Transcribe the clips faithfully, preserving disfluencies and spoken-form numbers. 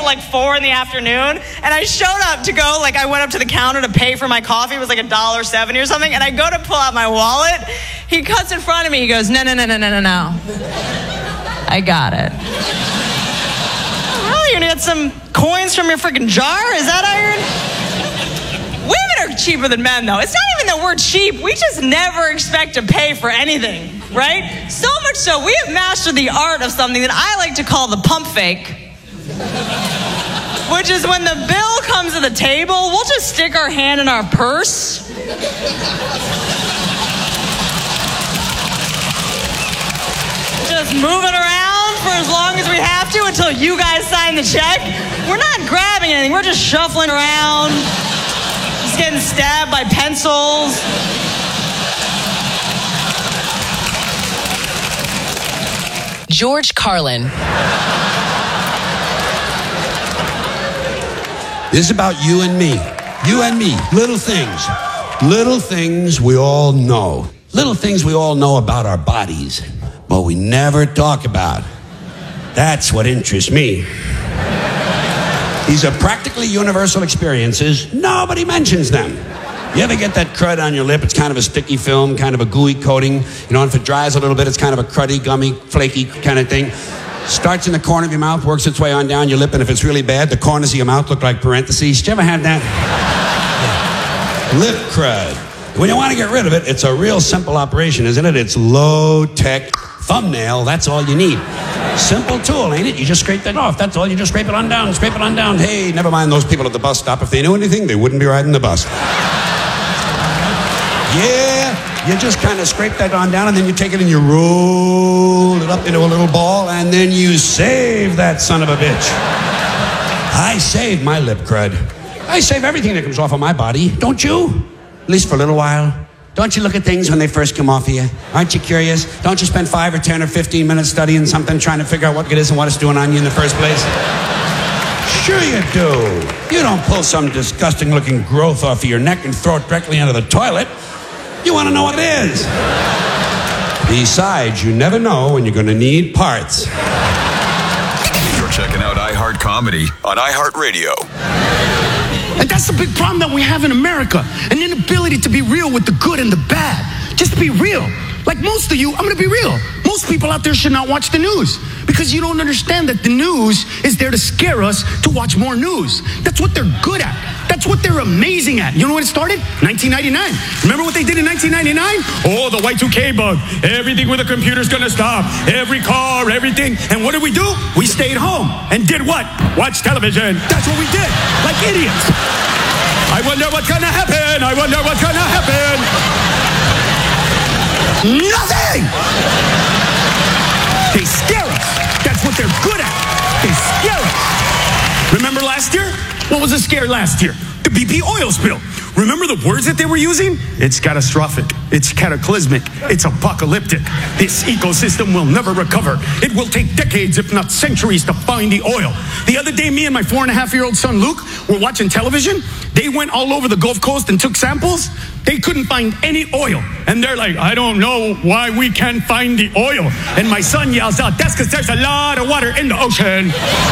like four in the afternoon, and I showed up to go, like I went up to the counter to pay for my coffee. It was like a dollar seventy or something, and I go to pull out my wallet. He cuts in front of me. He goes, no, no, no, no, no, no, no. I got it. Really? You're gonna get some coins from your freaking jar? Is that iron? Women are cheaper than men, though. It's not even that we're cheap. We just never expect to pay for anything, right? So much so, we have mastered the art of something that I like to call the pump fake, which is when the bill comes to the table, we'll just stick our hand in our purse. Just move it around for as long as we have to until you guys sign the check. We're not grabbing anything. We're just shuffling around, just getting stabbed by pencils. George Carlin. This is about you and me. You and me. Little things. Little things we all know. Little things we all know about our bodies, but we never talk about. That's what interests me. These are practically universal experiences. Nobody mentions them. You ever get that crud on your lip? It's kind of a sticky film, kind of a gooey coating. You know, if it dries a little bit, it's kind of a cruddy, gummy, flaky kind of thing. Starts in the corner of your mouth, works its way on down your lip, and if it's really bad, the corners of your mouth look like parentheses. Did you ever have that? Yeah. Lip crud. When you want to get rid of it, it's a real simple operation, isn't it? It's low-tech thumbnail. That's all you need. Simple tool, ain't it? You just scrape that off. That's all. You just scrape it on down, scrape it on down. Hey, never mind those people at the bus stop. If they knew anything, they wouldn't be riding the bus. Yeah, you just kind of scrape that on down, and then you take it and you roll it up into a little ball, and then you save that son of a bitch. I save my lip crud. I save everything that comes off of my body, don't you? At least for a little while. Don't you look at things when they first come off of you? Aren't you curious? Don't you spend five or ten or fifteen minutes studying something, trying to figure out what it is and what it's doing on you in the first place? Sure you do. You don't pull some disgusting-looking growth off of your neck and throw it directly into the toilet. You want to know what it is. Besides, you never know when you're going to need parts. You're checking out iHeart Comedy on iHeartRadio. And that's the big problem that we have in America. An inability to be real with the good and the bad. Just be real. Like most of you, I'm going to be real. Most people out there should not watch the news because you don't understand that the news is there to scare us to watch more news. That's what they're good at. That's what they're amazing at. You know when it started? nineteen ninety-nine. Remember what they did in nineteen ninety-nine? Oh, the Y two K bug. Everything with a computer's going to stop. Every car, everything. And what did we do? We stayed home and did what? Watch television. That's what we did. Like idiots. I wonder what's going to happen. I wonder what's going to happen. Nothing! They scare us. That's what they're good at. They scare us. Remember last year? What was a scare last year? The B P oil spill. Remember the words that they were using? It's catastrophic. It's cataclysmic. It's apocalyptic. This ecosystem will never recover. It will take decades, if not centuries, to find the oil. The other day, me and my four and a half year old son, Luke, were watching television. They went all over the Gulf Coast and took samples. They couldn't find any oil. And they're like, I don't know why we can't find the oil. And my son yells out, that's because there's a lot of water in the ocean.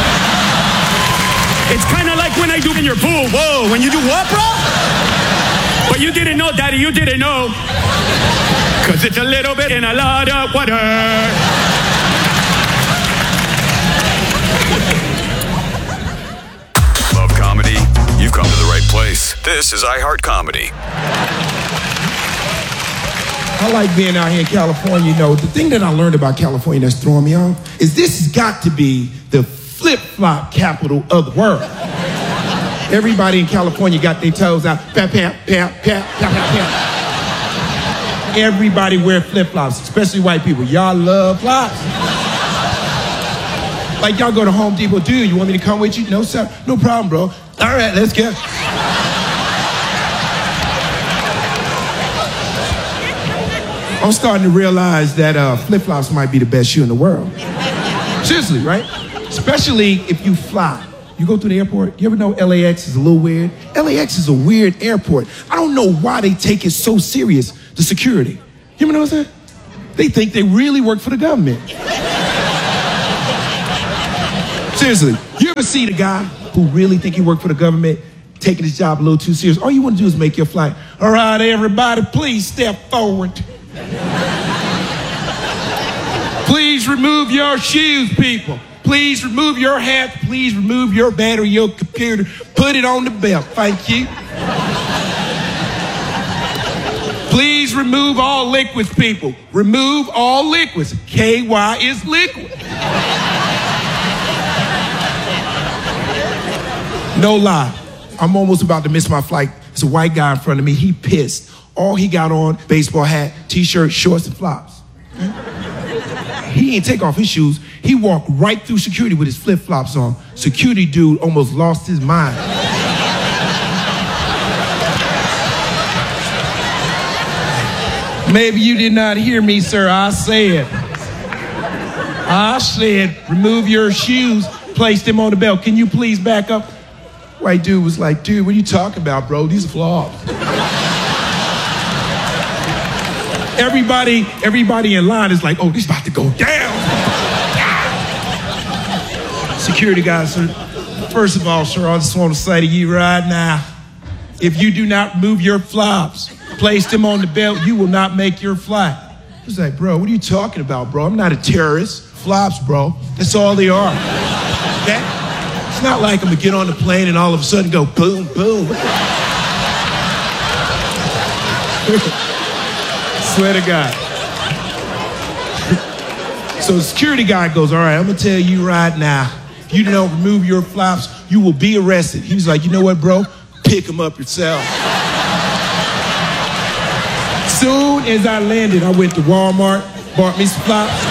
It's kind of like when I do in your pool. Whoa, when you do what, bro? But you didn't know, Daddy, you didn't know. Because it's a little bit in a lot of water. Love comedy? You've come to the right place. This is iHeart Comedy. I like being out here in California. You know, the thing that I learned about California that's throwing me off is this has got to be the flip-flop capital of the world. Everybody in California got their toes out. Pap, pap, pap, pap, pap, pap, pap. Everybody wear flip-flops, especially white people. Y'all love flops. Like y'all go to Home Depot, dude, you want me to come with you? No, sir. No problem, bro. All right, let's go. I'm starting to realize that uh, flip-flops might be the best shoe in the world. Seriously, right? Especially if you fly. You go through the airport, you ever know L A X is a little weird? L A X is a weird airport. I don't know why they take it so serious, the security. You ever know what I'm saying? They think they really work for the government. Seriously, you ever see the guy who really think he worked for the government taking his job a little too serious? All you want to do is make your flight. All right, everybody, please step forward. Please remove your shoes, people. Please remove your hat. Please remove your battery, your computer. Put it on the belt. Thank you. Please remove all liquids, people. Remove all liquids. K Y is liquid. No lie. I'm almost about to miss my flight. There's a white guy in front of me. He pissed. All he got on, baseball hat, t-shirt, shorts, and flops. He ain't take off his shoes. He walked right through security with his flip-flops on. Security dude almost lost his mind. Maybe you did not hear me, sir. I said, I said, remove your shoes, place them on the belt. Can you please back up? White dude was like, dude, what are you talking about, bro? These are flops. Everybody, everybody in line is like, oh, this is about to go down. Security guys, sir, first of all, sir, I just want to say to you right now, if you do not remove your flops, place them on the belt, you will not make your flight. I was like, bro, what are you talking about, bro? I'm not a terrorist. Flops, bro. That's all they are. Okay? It's not like I'm going to get on the plane and all of a sudden go boom, boom. Swear to God. So the security guy goes, all right, I'm going to tell you right now, if you don't remove your flops, you will be arrested. He was like, you know what, bro? Pick them up yourself. Soon as I landed, I went to Walmart, bought me some flops.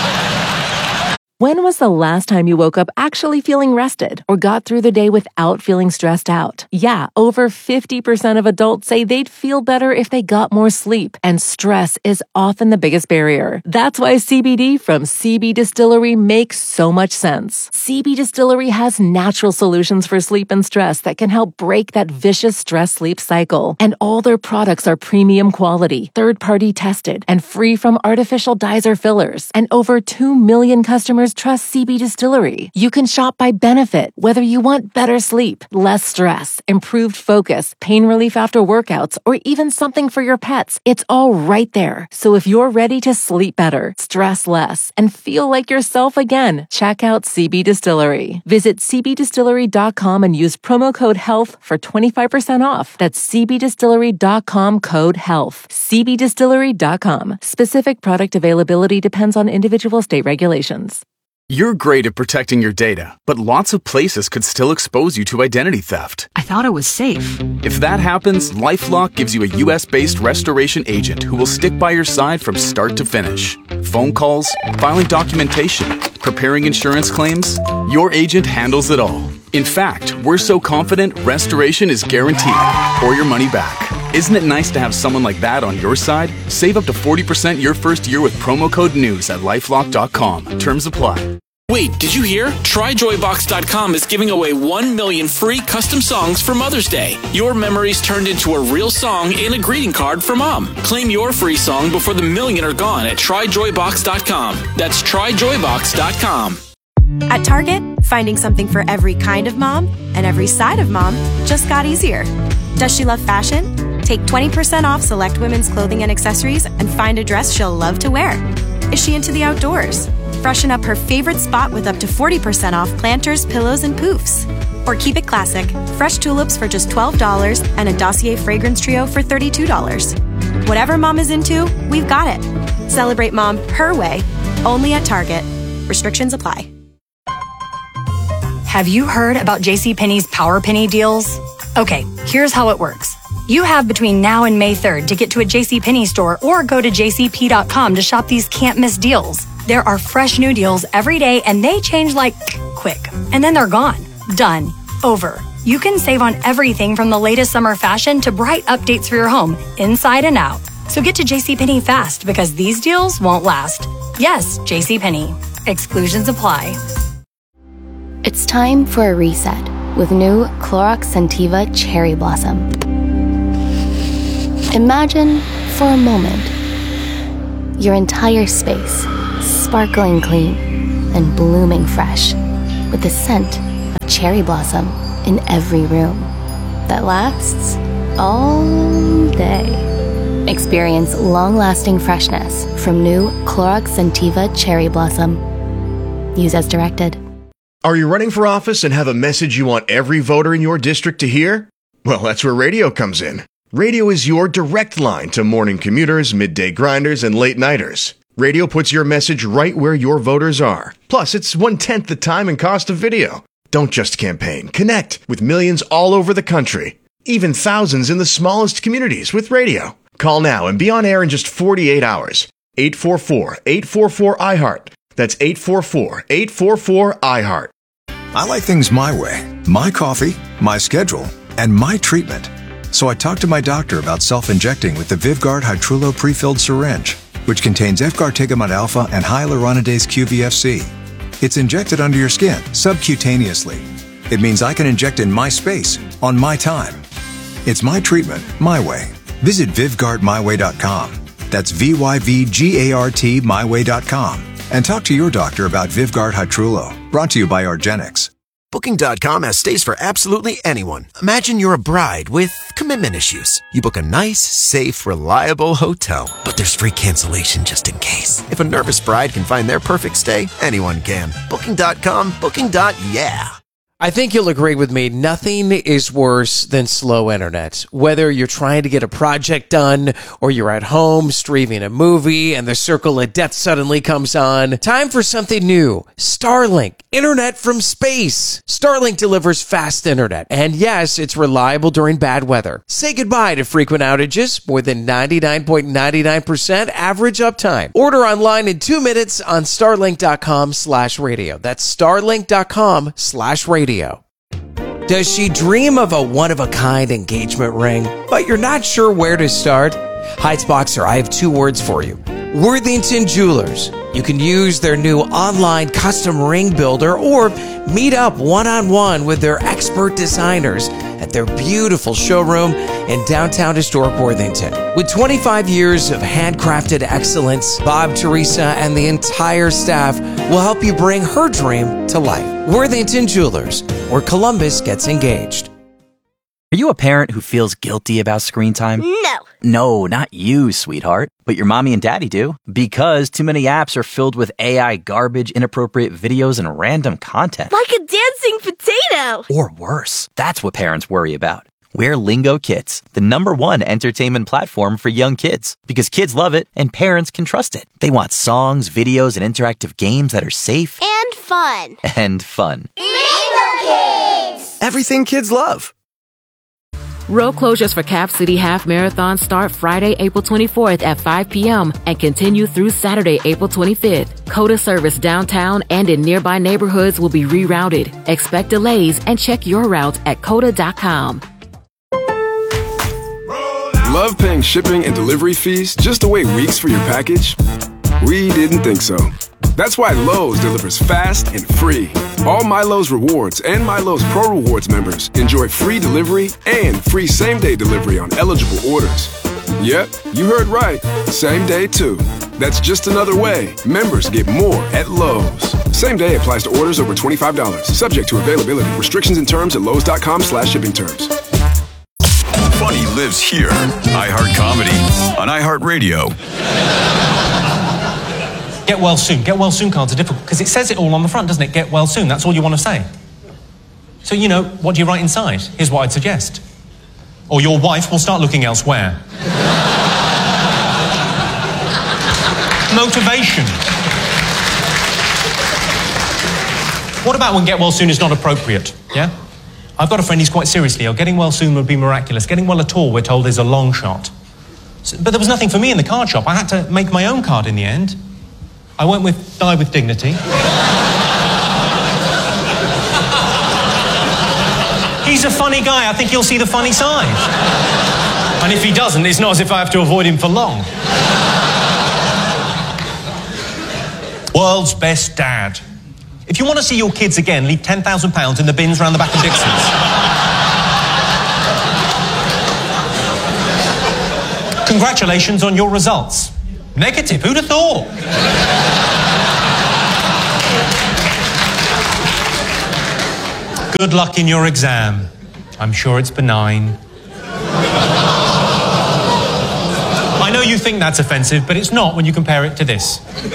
When was the last time you woke up actually feeling rested or got through the day without feeling stressed out? Yeah, over fifty percent of adults say they'd feel better if they got more sleep, and stress is often the biggest barrier. That's why C B D from C B Distillery makes so much sense. C B Distillery has natural solutions for sleep and stress that can help break that vicious stress-sleep cycle. And all their products are premium quality, third-party tested, and free from artificial dyes or fillers. And over two million customers trust C B Distillery. You can shop by benefit, whether you want better sleep, less stress, improved focus, pain relief after workouts, or even something for your pets. It's all right there. So if you're ready to sleep better, stress less, and feel like yourself again, check out C B Distillery. Visit c b distillery dot com and use promo code HEALTH for twenty-five percent off. That's c b distillery dot com code HEALTH. c b distillery dot com. Specific product availability depends on individual state regulations. You're great at protecting your data, but lots of places could still expose you to identity theft. I thought it was safe. If that happens, LifeLock gives you a U S-based restoration agent who will stick by your side from start to finish. Phone calls, filing documentation, preparing insurance claims, your agent handles it all. In fact, we're so confident restoration is guaranteed or your money back. Isn't it nice to have someone like that on your side? Save up to forty percent your first year with promo code NEWS at lifelock dot com. Terms apply. Wait, did you hear? try joy box dot com is giving away one million free custom songs for Mother's Day. Your memories turned into a real song and a greeting card for Mom. Claim your free song before the million are gone at try joy box dot com. That's try joy box dot com. At Target, finding something for every kind of mom and every side of mom just got easier. Does she love fashion? Take twenty percent off select women's clothing and accessories and find a dress she'll love to wear. Is she into the outdoors? Freshen up her favorite spot with up to forty percent off planters, pillows, and poofs. Or keep it classic, fresh tulips for just twelve dollars and a Dossier fragrance trio for thirty-two dollars. Whatever mom is into, we've got it. Celebrate mom her way, only at Target. Restrictions apply. Have you heard about JCPenney's Power Penny deals? Okay, here's how it works. You have between now and May third to get to a JCPenney store or go to j c p dot com to shop these can't-miss deals. There are fresh new deals every day, and they change like quick. And then they're gone. Done. Over. You can save on everything from the latest summer fashion to bright updates for your home, inside and out. So get to JCPenney fast, because these deals won't last. Yes, JCPenney. Exclusions apply. It's time for a reset with new Clorox Scentiva Cherry Blossom. Imagine, for a moment, your entire space sparkling clean and blooming fresh with the scent of cherry blossom in every room that lasts all day. Experience long-lasting freshness from new Clorox Scentiva Cherry Blossom. Use as directed. Are you running for office and have a message you want every voter in your district to hear? Well, that's where radio comes in. Radio is your direct line to morning commuters, midday grinders, and late-nighters. Radio puts your message right where your voters are. Plus, it's one-tenth the time and cost of video. Don't just campaign. Connect with millions all over the country. Even thousands in the smallest communities with radio. Call now and be on air in just forty-eight hours. eight four four, eight four four, I heart. That's eight four four, eight four four, I heart. I like things my way. My coffee, my schedule, and my treatment. So I talked to my doctor about self-injecting with the Vyvgart Hytrulo pre-filled syringe, which contains efgartigimod alpha and hyaluronidase Q V F C. It's injected under your skin, subcutaneously. It means I can inject in my space, on my time. It's my treatment, my way. Visit Vyvgart my way dot com. That's V Y V G A R T my way dot com. And talk to your doctor about Vyvgart Hytrulo. Brought to you by argenx. Booking dot com has stays for absolutely anyone. Imagine you're a bride with commitment issues. You book a nice, safe, reliable hotel. But there's free cancellation just in case. If a nervous bride can find their perfect stay, anyone can. Booking dot com, booking. Yeah. I think you'll agree with me, nothing is worse than slow internet. Whether you're trying to get a project done or you're at home streaming a movie and the circle of death suddenly comes on, time for something new. Starlink, internet from space. Starlink delivers fast internet, and yes, it's reliable during bad weather. Say goodbye to frequent outages, more than ninety-nine point nine nine percent average uptime. Order online in two minutes on starlink dot com slash radio. That's starlink dot com slash radio. Does she dream of a one-of-a-kind engagement ring, but you're not sure where to start? Heights Boxer, I have two words for you. Worthington Jewelers. You can use their new online custom ring builder or meet up one-on-one with their expert designers at their beautiful showroom in downtown historic Worthington. With twenty-five years of handcrafted excellence, Bob, Teresa, and the entire staff will help you bring her dream to life. Worthington Jewelers, where Columbus gets engaged. Are you a parent who feels guilty about screen time? No. No, not you, sweetheart. But your mommy and daddy do. Because too many apps are filled with A I garbage, inappropriate videos, and random content. Like a dancing potato. Or worse. That's what parents worry about. We're Lingo Kids, the number one entertainment platform for young kids. Because kids love it and parents can trust it. They want songs, videos, and interactive games that are safe. And fun. And fun. Lingo Kids! Everything kids love. Road closures for Cap City Half Marathon start Friday, April twenty-fourth at five p.m. and continue through Saturday, April twenty-fifth. COTA service downtown and in nearby neighborhoods will be rerouted. Expect delays and check your routes at cota dot com. Love paying shipping and delivery fees just to wait weeks for your package? We didn't think so. That's why Lowe's delivers fast and free. All MyLowe's Rewards and MyLowe's Pro Rewards members enjoy free delivery and free same-day delivery on eligible orders. Yep, you heard right. Same day, too. That's just another way members get more at Lowe's. Same day applies to orders over twenty-five dollars. Subject to availability. Restrictions and terms at lowes dot com slash shipping terms. Funny lives here. iHeart Comedy on iHeartRadio. Get well soon. Get well soon cards are difficult because it says it all on the front, doesn't it? Get well soon. That's all you want to say. So, you know, what do you write inside? Here's what I'd suggest. Or your wife will start looking elsewhere. Motivation. What about when get well soon is not appropriate? Yeah? I've got a friend who's quite seriously ill. Getting well soon would be miraculous. Getting well at all, we're told, is a long shot. So, but there was nothing for me in the card shop. I had to make my own card in the end. I went with Die with Dignity. He's a funny guy. I think he'll see the funny side. And if he doesn't, it's not as if I have to avoid him for long. World's best dad. If you want to see your kids again, leave ten thousand pounds in the bins round the back of Dixon's. Congratulations on your results. Negative, who'd have thought? Good luck in your exam. I'm sure it's benign. I know you think that's offensive, but it's not when you compare it to this.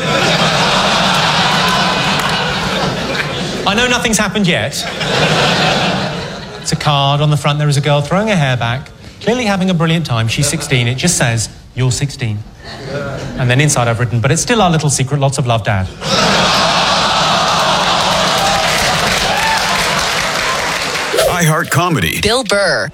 I know nothing's happened yet. It's a card. On the front there is a girl throwing her hair back, clearly having a brilliant time. She's sixteen. It just says, "You're sixteen." And then inside I've written, "But it's still our little secret. Lots of love, Dad." iHeart Comedy. Bill Burr.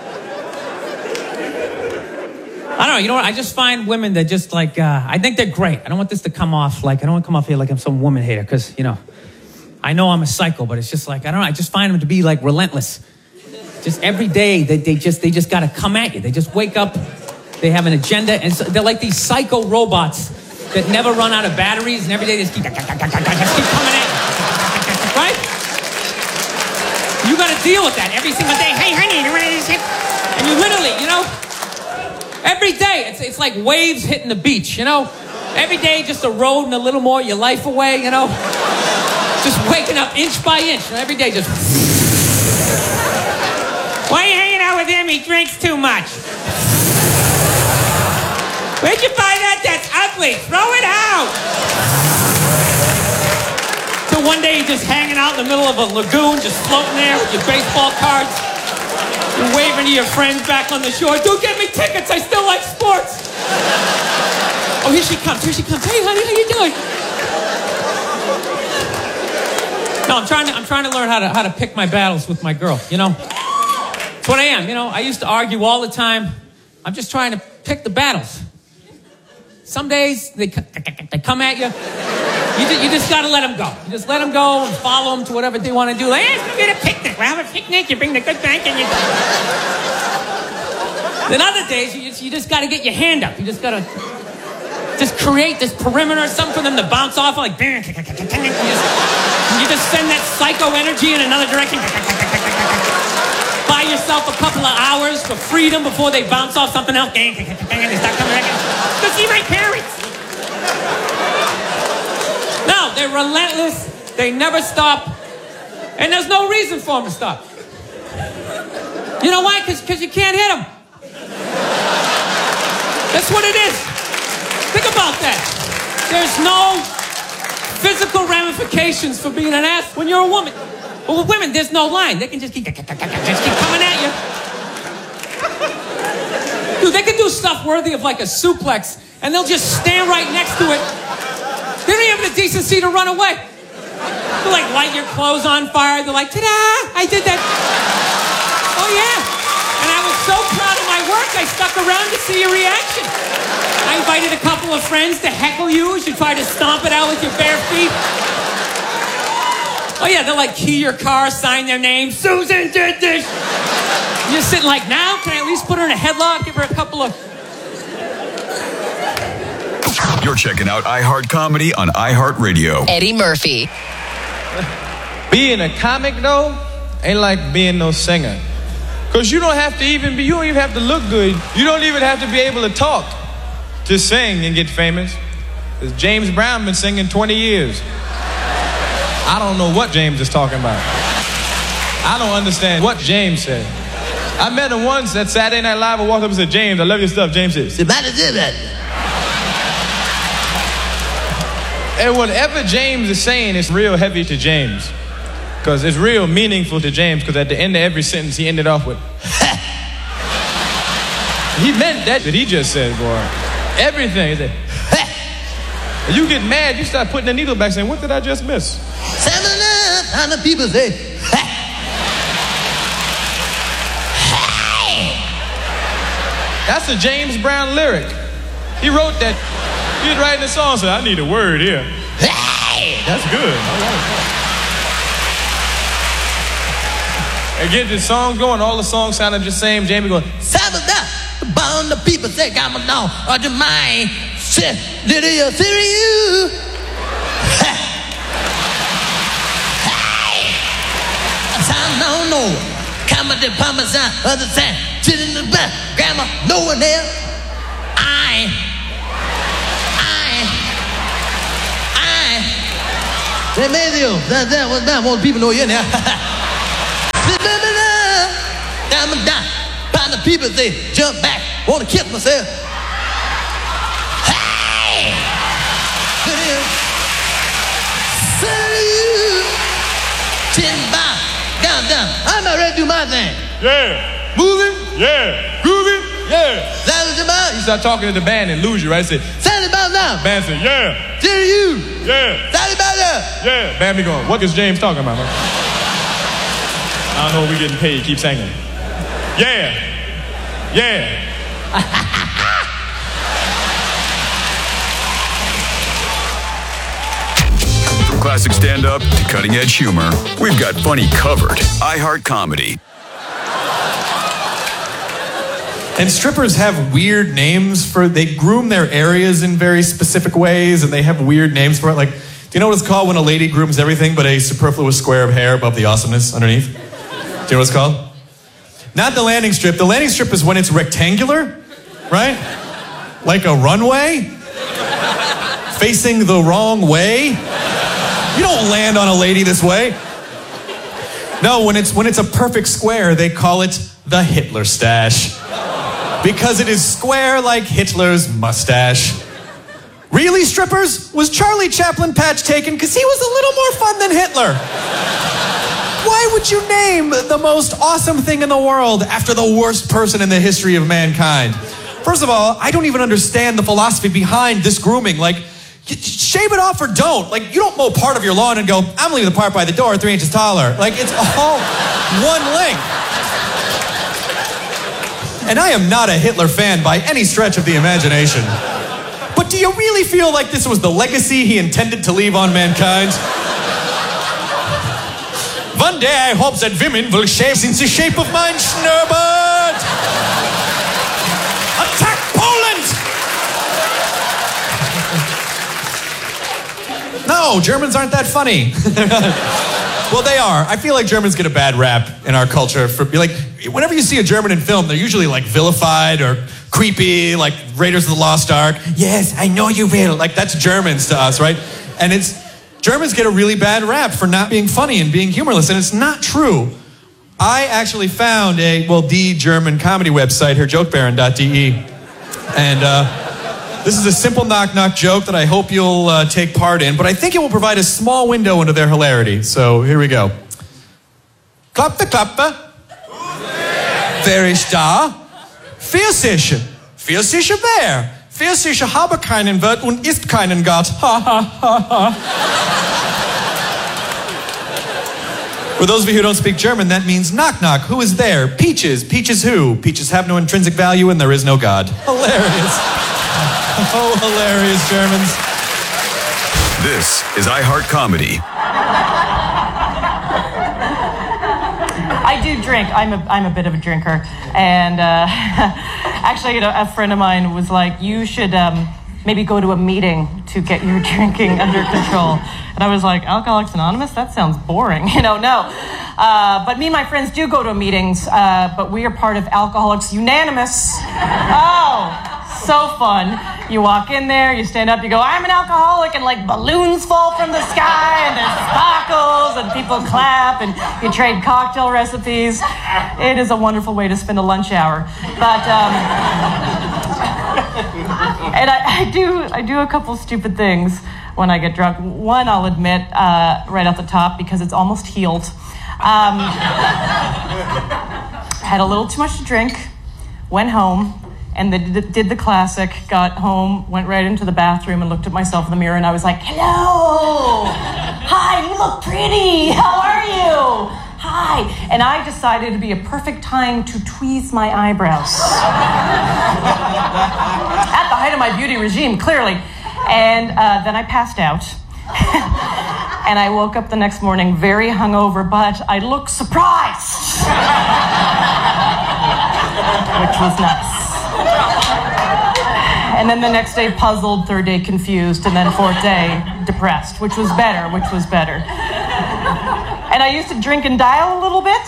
I don't know, you know what? I just find women that just like, uh, I think they're great. I don't want this to come off like, I don't want to come off here like I'm some woman hater, because, you know, I know I'm a psycho, but it's just like, I don't know, I just find them to be like relentless. Just every day, they, they just they just got to come at you. They just wake up, they have an agenda, and so they're like these psycho robots that never run out of batteries, and every day they just keep, just keep coming at you. Right? You got to deal with that every single day. Hey, honey, you ready to shit? And you literally, you know, every day, it's it's like waves hitting the beach, you know? Every day, just eroding a little more your life away, you know? Just waking up inch by inch. And every day, just... Why are you hanging out with him? He drinks too much. Where'd you buy that? That's ugly. Throw it out. So one day, you're just hanging out in the middle of a lagoon, just floating there with your baseball cards. You're waving to your friends back on the shore. Dude, get me tickets. I still like sports. Oh, here she comes. Here she comes. Hey, honey, how you doing? No, I'm trying to. I'm trying to learn how to how to pick my battles with my girl. You know, it's what I am. You know, I used to argue all the time. I'm just trying to pick the battles. Some days they they come at you. You just, you just got to let them go. You just let them go and follow them to whatever they want to do. Like, hey, let's go get a picnic. We'll have a picnic. You bring the good bank and you... Then other days, you just, you just got to get your hand up. You just got to just create this perimeter, something for them to bounce off. Like, you just, you just send that psycho energy in another direction. Buy yourself a couple of hours for freedom before they bounce off something else. They start coming back. Go see my parents. No, they're relentless. They never stop. And there's no reason for them to stop. You know why? Because you can't hit them. That's what it is. Think about that. There's no physical ramifications for being an ass when you're a woman. But with women, there's no line. They can just keep, just keep coming at you. Dude, they can do stuff worthy of like a suplex, and they'll just stand right next to it. They don't even have the decency to run away. They'll like light your clothes on fire. They're like, ta-da, I did that. Oh yeah. And I was so proud of my work, I stuck around to see your reaction. I invited a couple of friends to heckle you as you try to stomp it out with your bare feet. Oh yeah, they'll like key your car, sign their name. Susan did this. You're sitting like, now, can I at least put her in a headlock, give her a couple of... You're checking out iHeart Comedy on iHeartRadio. Eddie Murphy. Being a comic, though, ain't like being no singer. Because you don't have to even be, you don't even have to look good. You don't even have to be able to talk to sing and get famous. Because James Brown been singing twenty years. I don't know what James is talking about. I don't understand what James said. I met him once at Saturday Night Live. I walked up and said, James, I love your stuff. James said, and whatever James is saying is real heavy to James. Because it's real meaningful to James, because at the end of every sentence, he ended off with, he meant that that he just said, boy. Everything. He said, and you get mad, you start putting the needle back saying, what did I just miss? And the people say, that's a James Brown lyric. He wrote that. He was writing the song, said, I need a word here. That's good. All right. And get the song going. All the songs sounded the same. Jamie going, bound the people say, come on now, or the mind, say, did you see you? No, no, come on the parmesan, other side, sit in the back, grandma, no one there. I, I, I. Say, Matthew, that, that was that. Most people know you now. I'm down. Find the people say, jump back, wanna kill myself. Hey! Salute! Chin bow, down, down. I'm not ready to do my thing. Yeah. Moving? Yeah. Grooving? Yeah. Salute to my. You start talking to the band and lose you, right? Say, Salute about now. band say, yeah. To you. Yeah. Salute about now. Yeah. Band be going, what is James talking about, man? I don't know what we getting paid. Keep singing. Yeah. Yeah. From classic stand-up to cutting-edge humor, we've got funny covered. iHeart Comedy. And strippers have weird names for, they groom their areas in very specific ways, and they have weird names for it. Like, do you know what it's called when a lady grooms everything but a superfluous square of hair above the awesomeness underneath? Do you know what it's called? Not the landing strip. The landing strip is when it's rectangular, right? Like a runway? Facing the wrong way? You don't land on a lady this way. No, when it's when it's a perfect square, they call it the Hitler stash. Because it is square like Hitler's mustache. Really, strippers? Was Charlie Chaplin patch taken because he was a little more fun than Hitler? Why would you name the most awesome thing in the world after the worst person in the history of mankind? First of all, I don't even understand the philosophy behind this grooming. Like, shave it off or don't. Like, you don't mow part of your lawn and go, I'm leaving the part by the door three inches taller. Like, it's all one length. And I am not a Hitler fan by any stretch of the imagination. But do you really feel like this was the legacy he intended to leave on mankind? One day I hope that women will shave in the shape of mine Schnurrbart. Attack Poland! No, Germans aren't that funny. Well, they are. I feel like Germans get a bad rap in our culture for like whenever you see a German in film, they're usually like vilified or creepy, like Raiders of the Lost Ark. Yes, I know you will. Like that's Germans to us, right? And it's Germans get a really bad rap for not being funny and being humorless, and it's not true. I actually found a, well, the German comedy website, her joke baron dot d e. And uh, this is a simple knock-knock joke that I hope you'll uh, take part in, but I think it will provide a small window into their hilarity. So here we go. Klappe, klappe. Wer ist da? Pfirsiche. Pfirsiche wer? Pfirsiche habe keinen Wirt und isst keinen Gott. Ha, ha, ha, ha. For those of you who don't speak German, that means knock knock. Who is there? Peaches. Peaches who? Peaches have no intrinsic value and there is no God. Hilarious. Oh, hilarious Germans. This is iHeart Comedy. I do drink. I'm a, I'm a bit of a drinker. And uh, actually, you know, a friend of mine was like, you should um, maybe go to a meeting to get your drinking under control. And I was like, Alcoholics Anonymous? That sounds boring. You know, no. Uh, but me and my friends do go to meetings, uh, but we are part of Alcoholics Unanimous. Oh, so fun. You walk in there, you stand up, you go, I'm an alcoholic, and like balloons fall from the sky, and there's sparkles, and people clap, and you trade cocktail recipes. It is a wonderful way to spend a lunch hour. But, um, and I, I do, I do a couple stupid things when I get drunk. One, I'll admit, uh, right off the top, because it's almost healed. Um, had a little too much to drink, went home, and the, did the classic, got home, went right into the bathroom and looked at myself in the mirror, and I was like, hello! Hi, you look pretty! How are you? Hi! And I decided it'd be a perfect time to tweeze my eyebrows. At the height of my beauty regime, clearly. And uh, then I passed out. And I woke up the next morning very hungover, but I looked surprised. Which was nice. And then the next day puzzled, third day confused, and then fourth day depressed, which was better, which was better. And I used to drink and dial a little bit.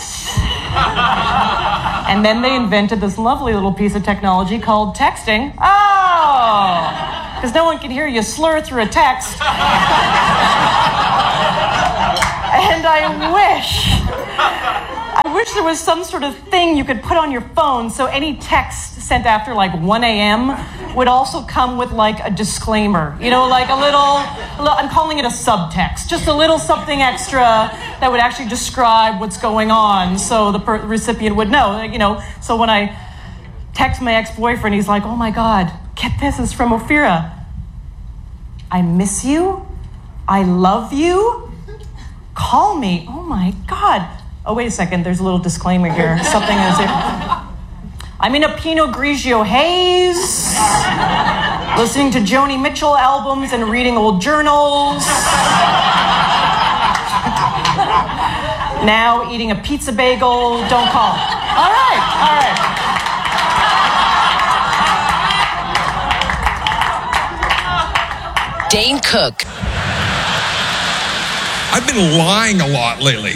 And then they invented this lovely little piece of technology called texting. Oh! Because no one can hear you slur through a text. And I wish, I wish wish there was some sort of thing you could put on your phone so any text sent after like one a.m. would also come with like a disclaimer. You know, like a little, a little, I'm calling it a subtext. Just a little something extra that would actually describe what's going on so the per- recipient would know. You know, so when I text my ex-boyfriend, he's like, oh my God, get this, it's from Ophira. I miss you. I love you. Call me. Oh my God. Oh, wait a second. There's a little disclaimer here. Something is there. I'm in a Pinot Grigio haze, listening to Joni Mitchell albums and reading old journals. Now eating a pizza bagel. Don't call. All right. All right. Dane Cook. I've been lying a lot lately.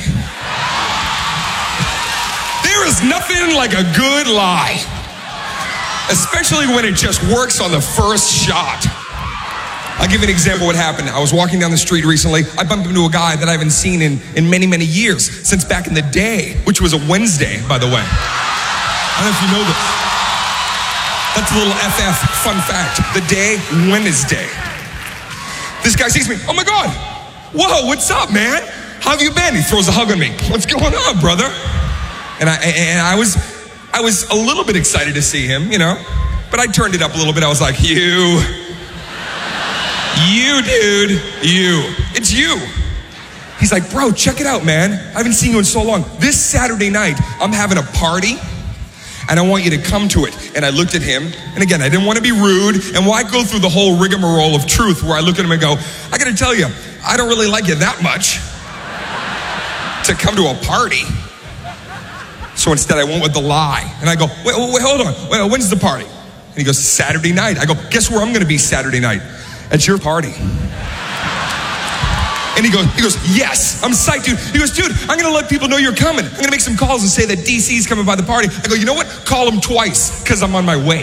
There is nothing like a good lie, especially when it just works on the first shot. I'll give you an example of what happened. I was walking down the street recently. I bumped into a guy that I haven't seen in, in many, many years, since back in the day, which was a Wednesday, by the way. I don't know if you know this. That's a little F F fun fact. The day Wednesday. This guy sees me. Oh my God. Whoa, what's up, man? How have you been? He throws a hug on me. What's going on, brother? And I and I was I was a little bit excited to see him, you know, but I turned it up a little bit. I was like, you, you, dude, you. It's you. He's like, bro, check it out, man. I haven't seen you in so long. This Saturday night, I'm having a party, and I want you to come to it. And I looked at him, and again, I didn't want to be rude, and why go through the whole rigmarole of truth where I look at him and go, I gotta tell you, I don't really like you that much to come to a party. So instead I went with the lie. And I go, wait, wait, wait hold on. Wait, when's the party? And he goes, Saturday night. I go, guess where I'm gonna be Saturday night? At your party. And he goes, he goes, yes, I'm psyched, dude. He goes, dude, I'm gonna let people know you're coming. I'm gonna make some calls and say that D C's coming by the party. I go, you know what? Call him twice, because I'm on my way.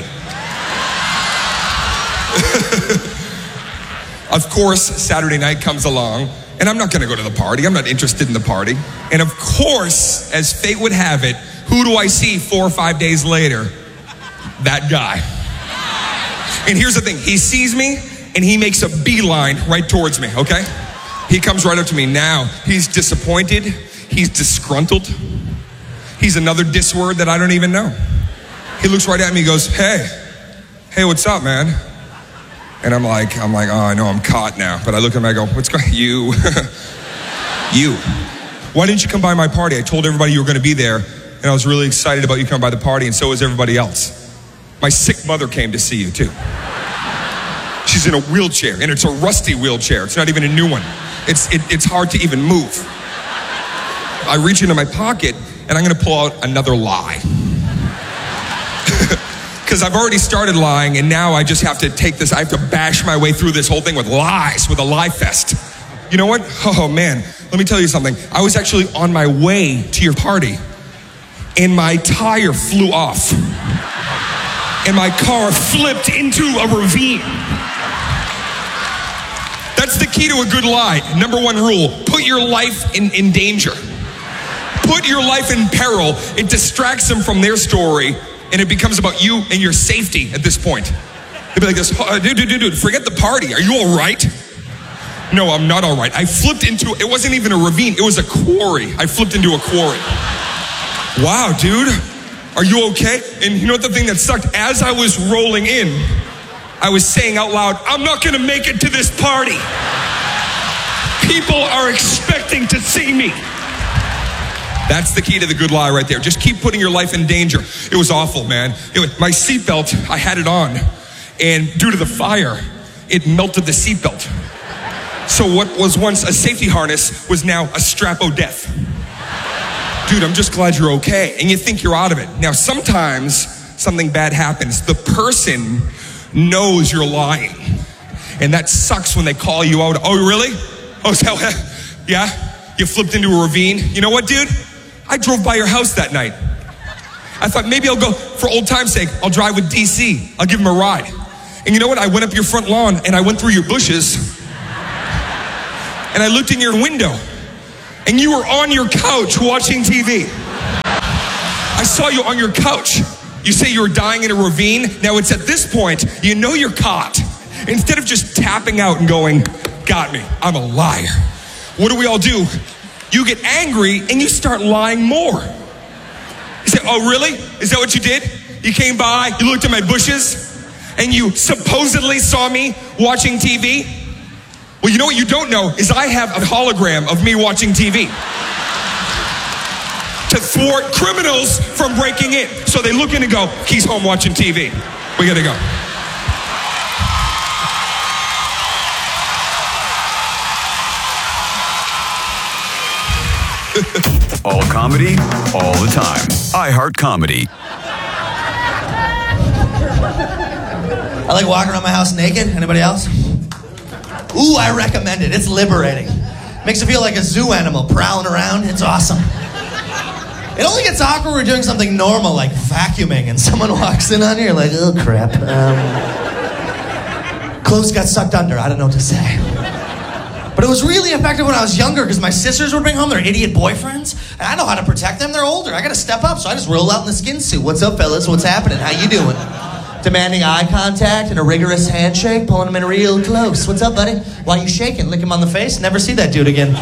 Of course, Saturday night comes along, and I'm not gonna go to the party. I'm not interested in the party. And of course, as fate would have it, who do I see four or five days later? That guy. And here's the thing, he sees me, and he makes a beeline right towards me, okay? He comes right up to me. Now, he's disappointed, he's disgruntled, he's another diss word that I don't even know. He looks right at me, he goes, hey, hey, what's up, man? And I'm like, I'm like, oh, I know I'm caught now. But I look at him, I go, what's going on? You, you. Why didn't you come by my party? I told everybody you were going to be there, and I was really excited about you coming by the party, and so was everybody else. My sick mother came to see you, too. She's in a wheelchair, and it's a rusty wheelchair. It's not even a new one. It's, it, it's hard to even move. I reach into my pocket, and I'm going to pull out another lie. Because I've already started lying, and now I just have to take this, I have to bash my way through this whole thing with lies, with a lie fest. You know what? Oh man, let me tell you something. I was actually on my way to your party, and my tire flew off, and my car flipped into a ravine. That's the key to a good lie. Number one rule, put your life in, in danger. Put your life in peril. It distracts them from their story, and it becomes about you and your safety at this point. They'd be like this, oh, dude, dude, dude, dude, forget the party. Are you all right? No, I'm not all right. I flipped into, it wasn't even a ravine. It was a quarry. I flipped into a quarry. Wow, dude, are you okay? And you know what the thing that sucked? As I was rolling in, I was saying out loud, I'm not gonna make it to this party. People are expecting to see me. That's the key to the good lie right there. Just keep putting your life in danger. It was awful, man. It was, my seatbelt, I had it on, and due to the fire, it melted the seatbelt. So what was once a safety harness was now a strap-o-death. Dude, I'm just glad you're okay. And you think you're out of it. Now, sometimes something bad happens. The person knows you're lying. And that sucks when they call you out. Oh, really? Oh, so, yeah? You flipped into a ravine? You know what, dude? I drove by your house that night. I thought maybe I'll go, for old time's sake, I'll drive with D C. I'll give him a ride. And you know what? I went up your front lawn and I went through your bushes. And I looked in your window. And you were on your couch watching T V. saw you on your couch. You say you were dying in a ravine. Now it's at this point, you know you're caught. Instead of just tapping out and going, got me, I'm a liar. What do we all do? You get angry and you start lying more. You say, oh really? Is that what you did? You came by, you looked at my bushes, and you supposedly saw me watching T V? Well, you know what you don't know is I have a hologram of me watching T V. To thwart criminals from breaking in. So they look in and go, he's home watching T V. We gotta go. All comedy, all the time. iHeart Comedy. I like walking around my house naked. Anybody else? Ooh, I recommend it. It's liberating. Makes you feel like a zoo animal prowling around. It's awesome. It only gets awkward when we're doing something normal, like vacuuming, and someone walks in on you, you're like, oh, crap. Um, clothes got sucked under. I don't know what to say. But it was really effective when I was younger, because my sisters would bring home their idiot boyfriends, and I know how to protect them. They're older. I got to step up, so I just roll out in the skin suit. What's up, fellas? What's happening? How you doing? Demanding eye contact and a rigorous handshake, pulling him in real close. What's up, buddy? Why are you shaking? Lick him on the face. Never see that dude again.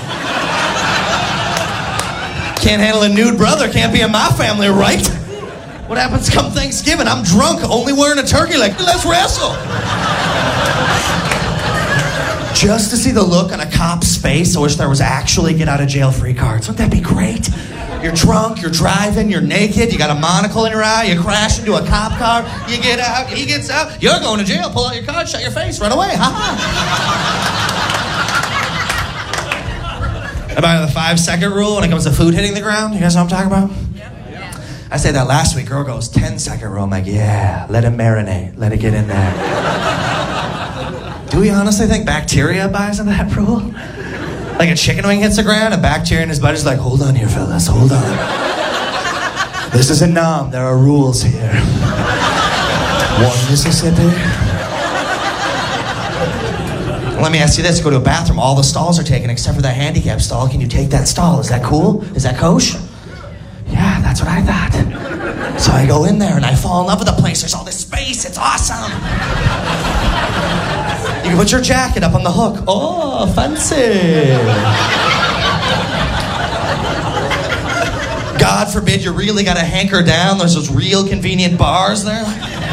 Can't handle a nude brother. Can't be in my family, right? What happens come Thanksgiving? I'm drunk, only wearing a turkey leg. Let's wrestle. Just to see the look on a cop's face, I wish there was actually get out of jail free cards. Wouldn't that be great? You're drunk, you're driving, you're naked, you got a monocle in your eye, you crash into a cop car, you get out, he gets out, you're going to jail, pull out your card, shut your face, run away, ha ha. About the five second rule when it comes to food hitting the ground, you guys know what I'm talking about? I said that last week, girl goes, ten second rule, I'm like, yeah, let it marinate, let it get in there. Do we honestly think bacteria buys into that rule? Like a chicken wing hits the ground, a bacteria in his body's like, hold on here, fellas, hold on. This is a nom, there are rules here. One Mississippi. Let me ask you this, go to a bathroom, all the stalls are taken except for that handicap stall. Can you take that stall? Is that cool? Is that kosher? Yeah, that's what I thought. So I go in there and I fall in love with the place. There's all this space, it's awesome. You can put your jacket up on the hook. Oh, fancy. God forbid you really got to hanker down. There's those real convenient bars there.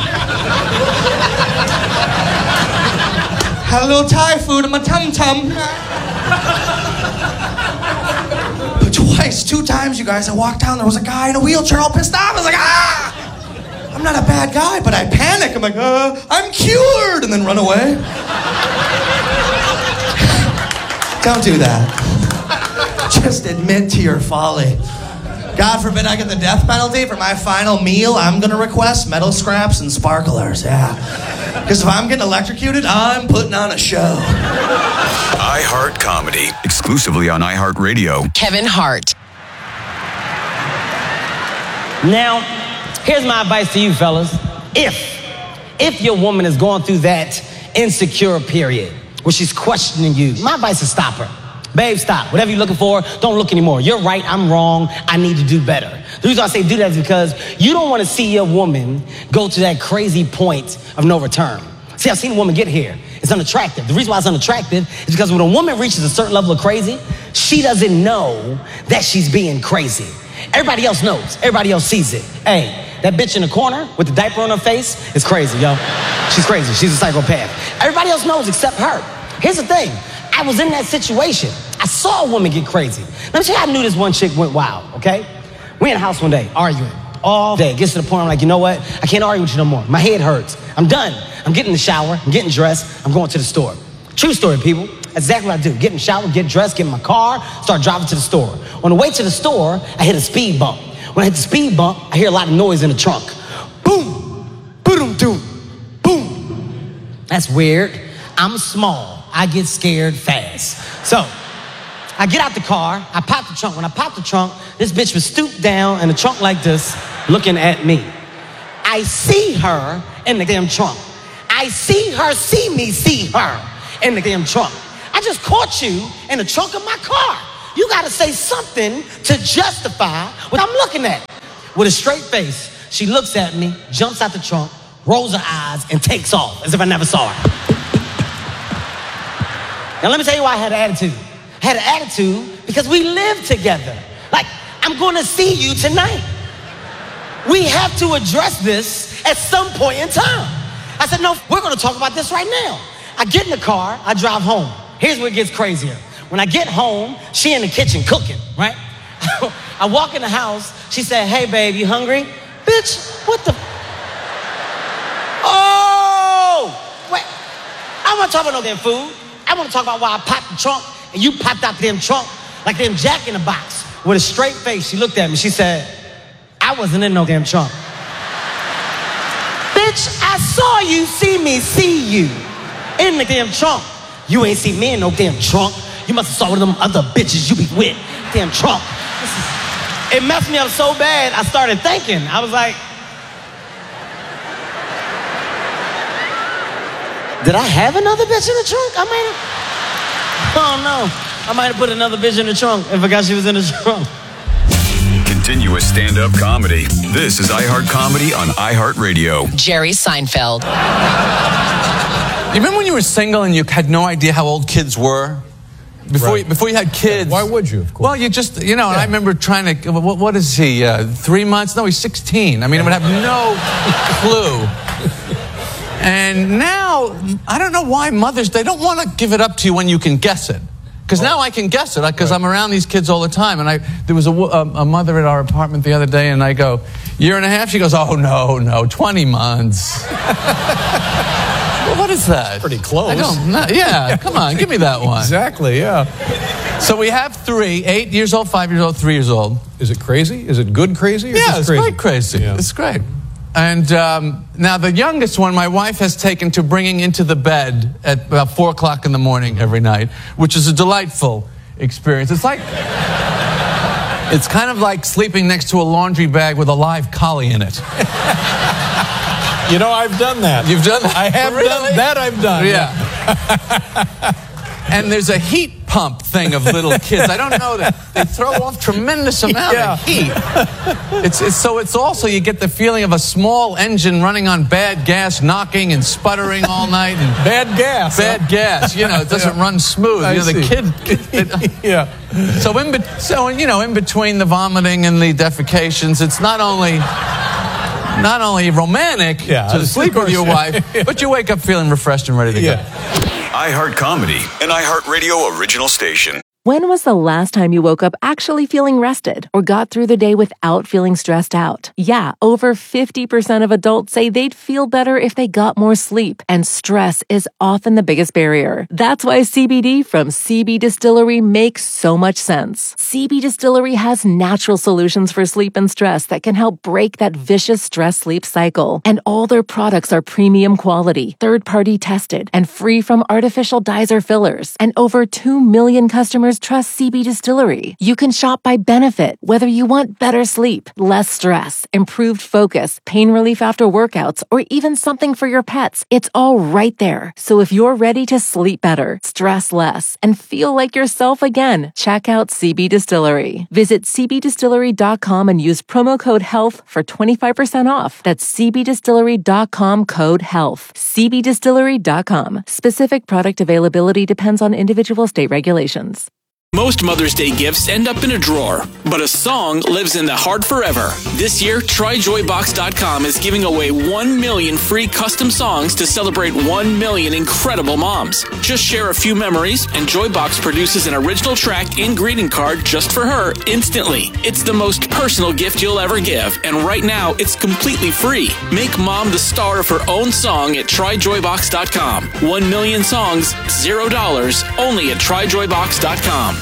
Hello, Thai food in my tum-tum. But twice, two times, you guys, I walked down, there was a guy in a wheelchair all pissed off. I was like, ah! I'm not a bad guy, but I panic. I'm like, uh, I'm cured, and then run away. Don't do that. Just admit to your folly. God forbid I get the death penalty for my final meal. I'm gonna request metal scraps and sparklers, yeah. Because if I'm getting electrocuted, I'm putting on a show. iHeart Comedy, exclusively on iHeartRadio. Kevin Hart. Now, here's my advice to you fellas. If, if your woman is going through that insecure period where she's questioning you, my advice is stop her. Babe, stop. Whatever you're looking for, don't look anymore. You're right, I'm wrong, I need to do better. The reason I say do that is because you don't want to see your woman go to that crazy point of no return. See, I've seen a woman get here. It's unattractive. The reason why it's unattractive is because when a woman reaches a certain level of crazy, she doesn't know that she's being crazy. Everybody else knows. Everybody else sees it. Hey, that bitch in the corner with the diaper on her face is crazy, yo. She's crazy. She's a psychopath. Everybody else knows except her. Here's the thing. I was in that situation. I saw a woman get crazy. Let me tell you how I knew this one chick went wild, okay? We in the house one day, arguing all day. Gets to the point I'm like, you know what? I can't argue with you no more. My head hurts. I'm done. I'm getting in the shower. I'm getting dressed. I'm going to the store. True story, people. That's exactly what I do. Get in the shower, get dressed, get in my car, start driving to the store. On the way to the store, I hit a speed bump. When I hit the speed bump, I hear a lot of noise in the trunk. Boom, boom, boom, boom. That's weird. I'm small. I get scared fast. So, I get out the car, I pop the trunk. When I pop the trunk, this bitch was stooped down in the trunk like this, looking at me. I see her in the damn trunk. I see her see me see her in the damn trunk. I just caught you in the trunk of my car. You gotta say something to justify what I'm looking at. with a straight face, she looks at me, jumps out the trunk, rolls her eyes, and takes off as if I never saw her. Now, let me tell you why I had an attitude. I had an attitude because we live together. Like, I'm going to see you tonight. We have to address this at some point in time. I said, no, we're going to talk about this right now. I get in the car, I drive home. Here's where it gets crazier. When I get home, she in the kitchen cooking, right? I walk in the house, she said, hey, babe, you hungry? Bitch, what the? Oh, wait. I want to talk about no damn food. I want to talk about why I popped the trunk and you popped out the damn trunk like them Jack in the Box. With a straight face, she looked at me. She said, I wasn't in no damn trunk. Bitch, I saw you see me see you in the damn trunk. You ain't see me in no damn trunk. You must have saw one of them other bitches you be with. Damn trunk. This is, it messed me up so bad, I started thinking. I was like, did I have another bitch in the trunk? I might have, oh no. I might have put another bitch in the trunk and forgot she was in the trunk. Continuous stand-up comedy. This is iHeart Comedy on iHeartRadio. Jerry Seinfeld. You remember when you were single and you had no idea how old kids were? Before, Right. you, before you had kids. Why would you, of course? Well, you just, you know, and I remember trying to, what, what is he, uh, three months? No, he's sixteen. I mean, I would have no clue. And now, I don't know why mothers, they don't want to give it up to you when you can guess it. Because now I can guess it, because I'm around these kids all the time. And I, there was a, wo- a, a mother at our apartment the other day, and I go, year and a half? She goes, oh, no, no, twenty months. Well, what is that? Pretty close. I don't know. Yeah, come on, give me that one. Exactly, yeah. So we have three, eight years old, five years old, three years old. Is it crazy? Is it good crazy? Or Yeah, just it's crazy? quite crazy. Yeah. It's great. And um, now the youngest one, my wife has taken to bringing into the bed at about four o'clock in the morning every night, which is a delightful experience. It's like, it's kind of like sleeping next to a laundry bag with a live collie in it. You know, I've done that. You've done that? I have Really? done that. I've done. Yeah. And there's a heat pump thing of little kids. I don't know that they throw off tremendous amount Yeah. of heat. It's, it's so it's also you get the feeling of a small engine running on bad gas, knocking and sputtering all night. And Bad gas. bad huh? know, you know, it doesn't Yeah. run smooth. I you know, the see. kid. it- Yeah. so in be- so you know, in between the vomiting and the defecations, it's not only not only romantic Yeah, to of sleep with course. your wife, but you wake up feeling refreshed and ready to Yeah. go. iHeart Comedy, an iHeartRadio original station. When was the last time you woke up actually feeling rested or got through the day without feeling stressed out? Yeah, over fifty percent of adults say they'd feel better if they got more sleep, and stress is often the biggest barrier. That's why C B D from C B Distillery makes so much sense. C B Distillery has natural solutions for sleep and stress that can help break that vicious stress-sleep cycle. And all their products are premium quality, third-party tested, and free from artificial dyes or fillers. And over two million customers trust C B Distillery. You can shop by benefit, whether you want better sleep, less stress, improved focus, pain relief after workouts, or even something for your pets. It's all right there. So if you're ready to sleep better, stress less, and feel like yourself again, check out C B Distillery. Visit c b distillery dot com and use promo code HEALTH for twenty-five percent off. That's c b distillery dot com code HEALTH. c b distillery dot com. Specific product availability depends on individual state regulations. Most Mother's Day gifts end up in a drawer, but a song lives in the heart forever. This year, try joy box dot com is giving away one million free custom songs to celebrate one million incredible moms. Just share a few memories, and Joybox produces an original track and greeting card just for her instantly. It's the most personal gift you'll ever give, and right now, it's completely free. Make mom the star of her own song at try joy box dot com. One million songs, zero dollars, only at try joy box dot com.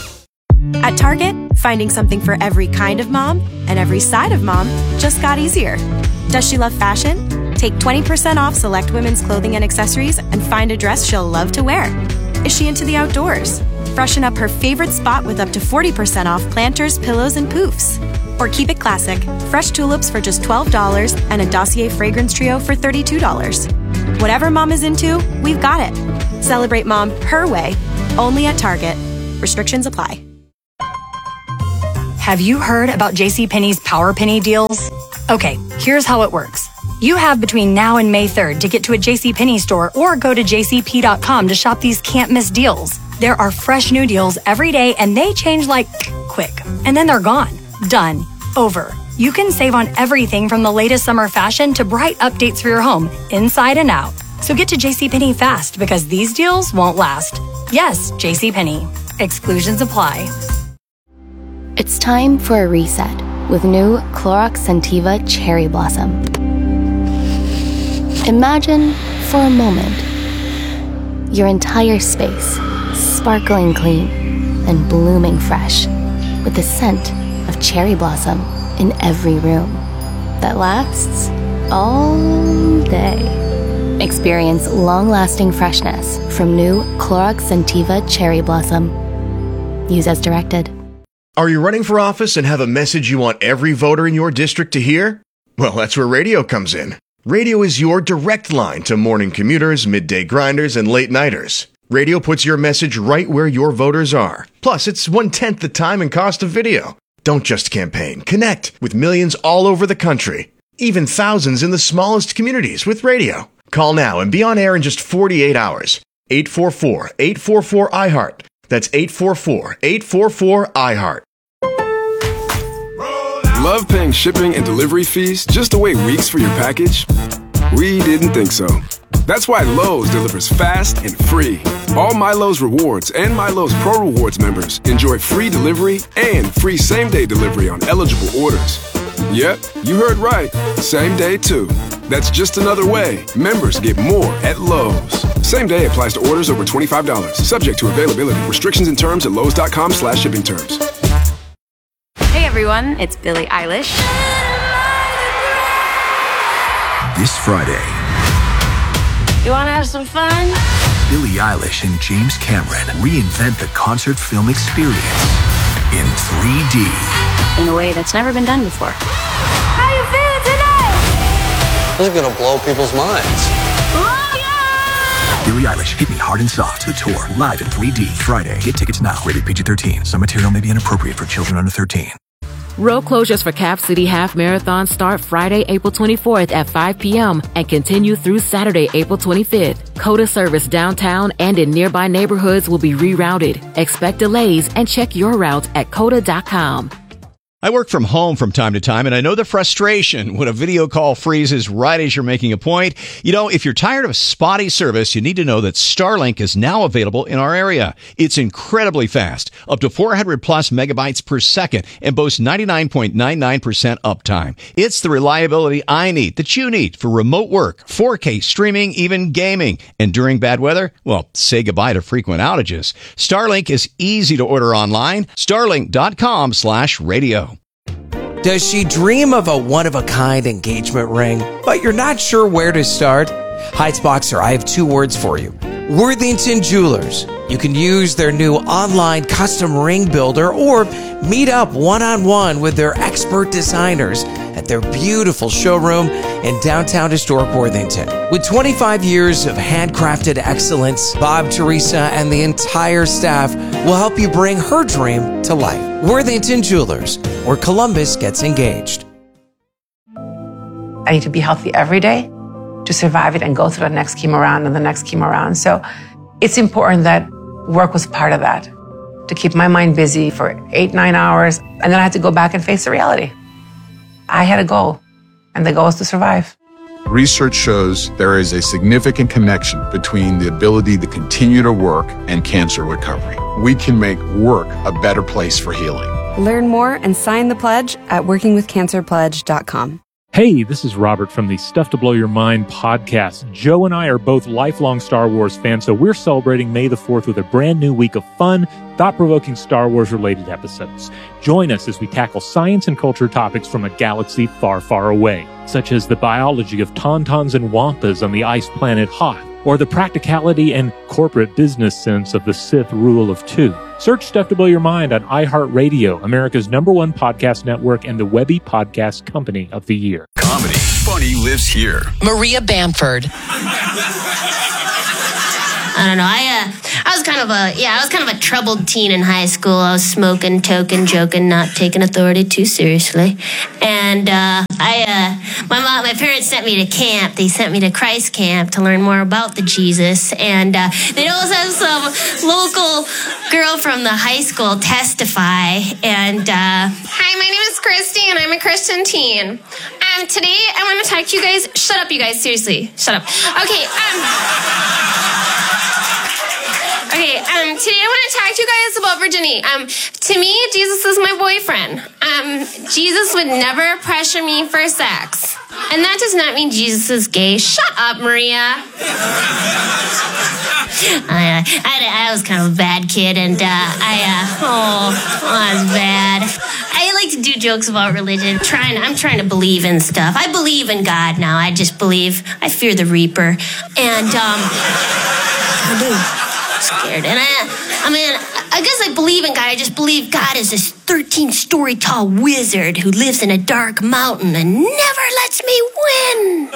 At Target, finding something for every kind of mom and every side of mom just got easier. Does she love fashion? Take twenty percent off select women's clothing and accessories and find a dress she'll love to wear. Is she into the outdoors? Freshen up her favorite spot with up to forty percent off planters, pillows, and poofs. Or keep it classic, fresh tulips for just twelve dollars and a Dossier fragrance trio for thirty-two dollars. Whatever mom is into, we've got it. Celebrate mom her way, only at Target. Restrictions apply. Have you heard about JCPenney's Power Penny deals? Okay, here's how it works. You have between now and May third to get to a JCPenney store or go to J C P dot com to shop these can't-miss deals. There are fresh new deals every day, and they change like quick. And then they're gone. Done. Over. You can save on everything from the latest summer fashion to bright updates for your home, inside and out. So get to JCPenney fast because these deals won't last. Yes, JCPenney. Exclusions apply. It's time for a reset with new Clorox Scentiva Cherry Blossom. Imagine, for a moment, your entire space sparkling clean and blooming fresh with the scent of cherry blossom in every room that lasts all day. Experience long-lasting freshness from new Clorox Scentiva Cherry Blossom. Use as directed. Are you running for office and have a message you want every voter in your district to hear? Well, that's where radio comes in. Radio is your direct line to morning commuters, midday grinders, and late-nighters. Radio puts your message right where your voters are. Plus, it's one-tenth the time and cost of video. Don't just campaign. Connect with millions all over the country. Even thousands in the smallest communities with radio. Call now and be on air in just forty-eight hours. eight four four, eight four four, I heart. That's eight four four, eight four four, I heart. Love paying shipping and delivery fees just to wait weeks for your package? We didn't think so. That's why Lowe's delivers fast and free. All My Lowe's Rewards and My Lowe's Pro Rewards members enjoy free delivery and free same-day delivery on eligible orders. Yep, you heard right. Same day, too. That's just another way members get more at Lowe's. Same day applies to orders over twenty-five dollars. Subject to availability. Restrictions and terms at lowes.com slash shipping terms. Hey everyone, it's Billie Eilish. This Friday, You wanna have some fun? Billie Eilish and James Cameron reinvent the concert film experience in three D. In a way that's never been done before. How you feeling tonight? This is gonna blow people's minds. Billie Eilish, Hit Me Hard and Soft, the tour, live in three D, Friday. Get tickets now, rated P G thirteen. Some material may be inappropriate for children under thirteen. Road closures for Cap City Half Marathon start Friday, April twenty-fourth at five p.m. and continue through Saturday, April twenty-fifth. Coda service downtown and in nearby neighborhoods will be rerouted. Expect delays and check your route at coda dot com. I work from home from time to time, and I know the frustration when a video call freezes right as you're making a point. You know, if you're tired of spotty service, you need to know that Starlink is now available in our area. It's incredibly fast, up to four hundred plus megabytes per second, and boasts ninety-nine point nine nine percent uptime. It's the reliability I need, that you need, for remote work, four K streaming, even gaming. And during bad weather, well, say goodbye to frequent outages. Starlink is easy to order online. Starlink dot com slash radio. Does she dream of a one-of-a-kind engagement ring, but you're not sure where to start? Heights Boxer, I have two words for you. Worthington Jewelers. You can use their new online custom ring builder or meet up one-on-one with their expert designers at their beautiful showroom in downtown historic Worthington. With twenty-five years of handcrafted excellence, Bob, Teresa, and the entire staff will help you bring her dream to life. Worthington Jewelers, where Columbus gets engaged. I need to be healthy every day to survive it and go through the next chemo round and the next chemo round. So it's important that work was part of that, to keep my mind busy for eight, nine hours. And then I had to go back and face the reality. I had a goal, and the goal was to survive. Research shows there is a significant connection between the ability to continue to work and cancer recovery. We can make work a better place for healing. Learn more and sign the pledge at working with cancer pledge dot com. Hey, this is Robert from the Stuff to Blow Your Mind podcast. Joe and I are both lifelong Star Wars fans, so we're celebrating May the fourth with a brand new week of fun, thought-provoking Star Wars-related episodes. Join us as we tackle science and culture topics from a galaxy far, far away, such as the biology of tauntauns and wampas on the ice planet Hoth, or the practicality and corporate business sense of the Sith rule of two. Search Stuff to Blow Your Mind on iHeartRadio, America's number one podcast network and the Webby Podcast Company of the Year. Comedy. Funny lives here. Maria Bamford. I don't know. I uh, I was kind of a, yeah, I was kind of a troubled teen in high school. I was smoking, toking, joking, not taking authority too seriously. And uh, I, uh, my mom, my parents sent me to camp. They sent me to Christ Camp to learn more about the Jesus. And uh, they always have some local girl from the high school testify. And uh, hi, my name is Christy, and I'm a Christian teen. Um, today I want to talk to you guys. Shut up, you guys. Seriously, shut up. Okay. Um. Okay. Um. Today I want to talk to you guys about virginity. Um. To me, Jesus is my boyfriend. Um. Jesus would never pressure me for sex, and that does not mean Jesus is gay. Shut up, Maria. I, I, I was kind of a bad kid, and uh, I, uh, oh, I was bad. I like to do jokes about religion. Trying, I'm trying to believe in stuff. I believe in God now. I just believe. I fear the Reaper, and um, I do. I'm scared, and I, I mean, I guess I believe in God. I just believe God is this thirteen-story tall wizard who lives in a dark mountain and never lets me win.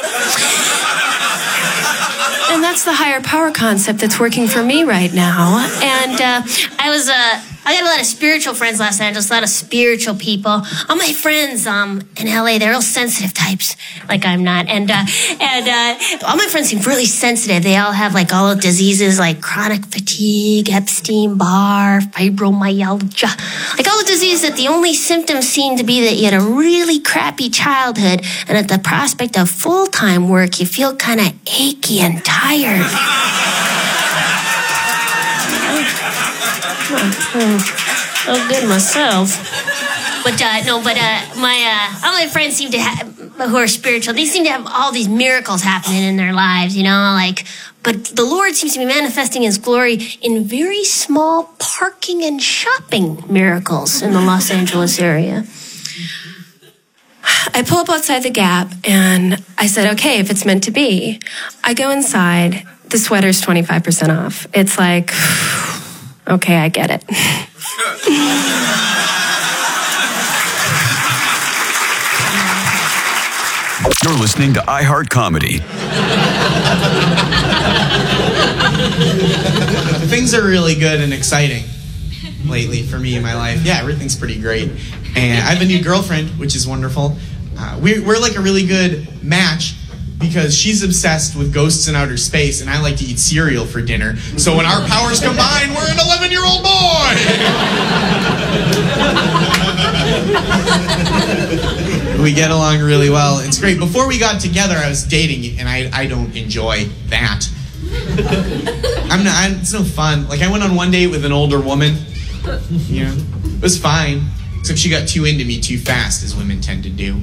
And that's the higher power concept that's working for me right now. And uh, I was, uh, I got a lot of spiritual friends Los Angeles, a lot of spiritual people. All my friends um, in L A, they're real sensitive types, like I'm not. And uh, and uh, all my friends seem really sensitive. They all have like all the diseases like chronic fatigue, Epstein-Barr, fibromyalgia, like all the diseases that the only symptoms seem to be that you had a really crappy childhood, and at the prospect of full-time work, you feel kind of achy and tired. Oh, good myself. But uh, no, but uh, my uh, all my friends seem to have, who are spiritual, they seem to have all these miracles happening in their lives, you know, like. But the Lord seems to be manifesting His glory in very small parking and shopping miracles in the Los Angeles area. I pull up outside the Gap, and I said, okay, if it's meant to be. I go inside. The sweater's twenty-five percent off. It's like, okay, I get it. You're listening to iHeart Comedy. Things are really good and exciting lately for me in my life. Yeah, everything's pretty great. And I have a new girlfriend, which is wonderful. Uh, we're, we're like a really good match because she's obsessed with ghosts in outer space, and I like to eat cereal for dinner. So when our powers combine, we're an eleven-year-old boy! We get along really well. It's great. Before we got together, I was dating, and I, I don't enjoy that. I'm not, I, it's no fun. Like, I went on one date with an older woman. You know, it was fine. Except she got too into me too fast, as women tend to do.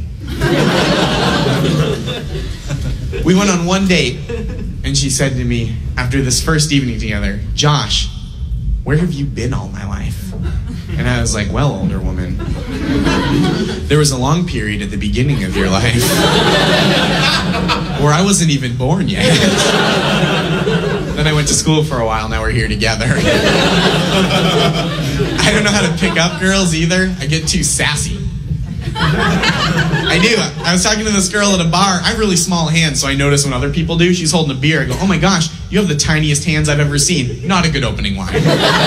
We went on one date, and she said to me, after this first evening together, Josh, where have you been all my life? And I was like, well, older woman, there was a long period at the beginning of your life where I wasn't even born yet. Then I went to school for a while, now we're here together. I don't know how to pick up girls either. I get too sassy. I do. I was talking to this girl at a bar. I have really small hands, so I notice when other people do. She's holding a beer. I go, oh my gosh, you have the tiniest hands I've ever seen. Not a good opening line.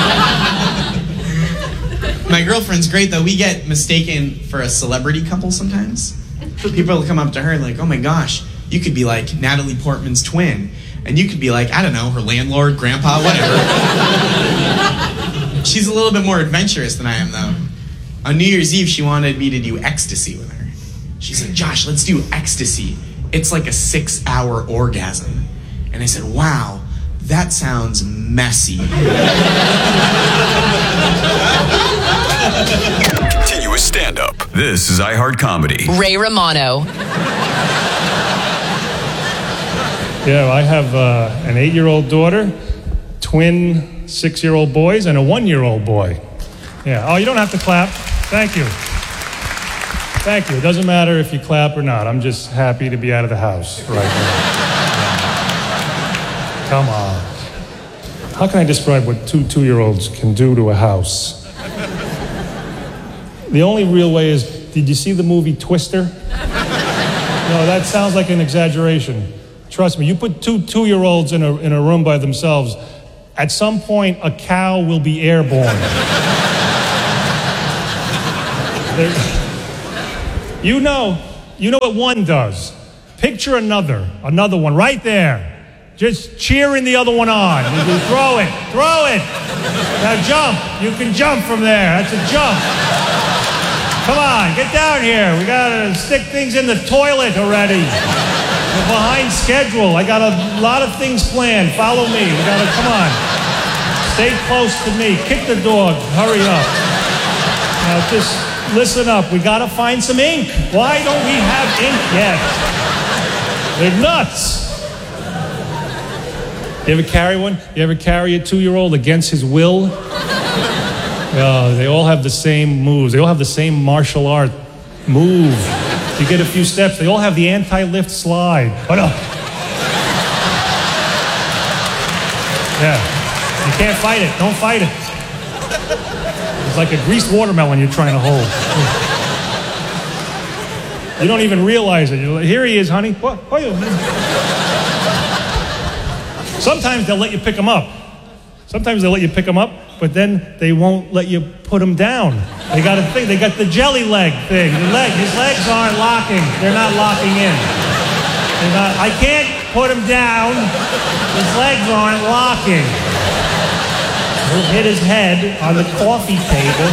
My girlfriend's great, though. We get mistaken for a celebrity couple sometimes. People will come up to her like, oh my gosh, you could be like Natalie Portman's twin. And you could be like, I don't know, her landlord, grandpa, whatever. She's a little bit more adventurous than I am, though. On New Year's Eve, she wanted me to do ecstasy with her. She said, Josh, let's do ecstasy. It's like a six-hour orgasm. And I said, wow, that sounds messy. Continuous stand-up. This is iHeart Comedy. Ray Romano. Yeah, I have uh, an eight-year-old daughter, twin six-year-old boys, and a one-year-old boy. Yeah. Oh, you don't have to clap. Thank you. Thank you. It doesn't matter if you clap or not. I'm just happy to be out of the house right now. Come on. How can I describe what two two-year-olds can do to a house? The only real way is, did you see the movie Twister? No, that sounds like an exaggeration. Trust me, you put two two-year-olds in a in a room by themselves, At some point, a cow will be airborne. There, you know, you know what one does. Picture another, another one right there. Just cheering the other one on. You throw it, throw it. Now jump. You can jump from there. That's a jump. Come on, get down here. We gotta stick things in the toilet already. We're behind schedule. I got a lot of things planned. Follow me. We gotta, come on. Stay close to me. Kick the dog. Hurry up. Now just listen up. We gotta find some ink. Why don't we have ink yet? They're nuts. You ever carry one? You ever carry a two-year-old against his will? Uh, they all have the same moves. They all have the same martial art move. You get a few steps. They all have the anti-lift slide. Oh, no. Yeah. You can't fight it. Don't fight it. It's like a greased watermelon you're trying to hold. You don't even realize it. You're like, here he is, honey. What? What? Sometimes they'll let you pick them up. Sometimes they'll let you pick them up, but then they won't let you put them down. They got a thing. They got the jelly leg thing. The leg, his legs aren't locking. They're not locking in. They're not, I can't put him down. His legs aren't locking. He'll hit his head on the coffee table.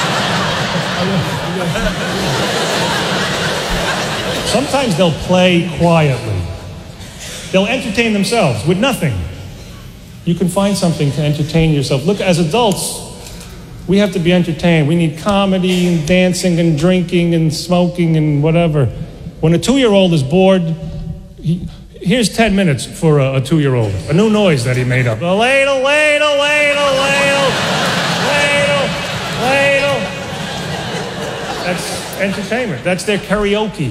Sometimes they'll play quietly. They'll entertain themselves with nothing. You can find something to entertain yourself. Look, as adults, we have to be entertained. We need comedy and dancing and drinking and smoking and whatever. When a two-year-old is bored, he, here's ten minutes for a, a two-year-old. A new noise that he made up. A ladle, ladle, ladle, ladle, ladle, ladle. That's entertainment. That's their karaoke.